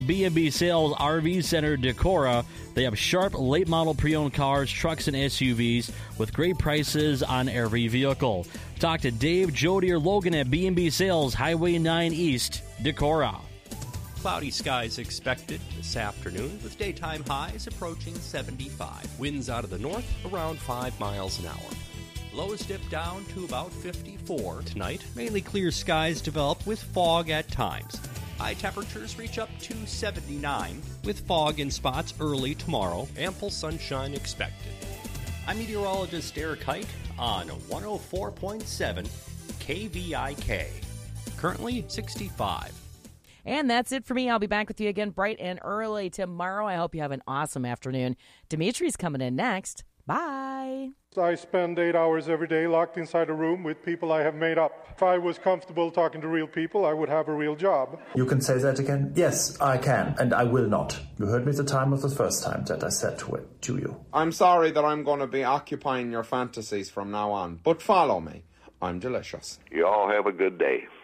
B&B Sales RV Center Decorah. They have sharp, late-model pre-owned cars, trucks, and SUVs with great prices on every vehicle. Talk to Dave, Jody, or Logan at B&B Sales, Highway 9 East, Decorah. Cloudy skies expected this afternoon with daytime highs approaching 75. Winds out of the north around 5 miles an hour. Lows dip down to about 54 tonight. Mainly clear skies develop with fog at times. High temperatures reach up to 79 with fog in spots early tomorrow. Ample sunshine expected. I'm meteorologist Eric Height on 104.7 KVIK. Currently 65. And that's it for me. I'll be back with you again bright and early tomorrow. I hope you have an awesome afternoon. Dimitri's coming in next. Bye. I spend 8 hours every day locked inside a room with people I have made up. If I was comfortable talking to real people, I would have a real job. You can say that again? Yes, I can, and I will not. You heard me the time of the first time that I said to you. I'm sorry that I'm going to be occupying your fantasies from now on, but follow me. I'm delicious. You all have a good day.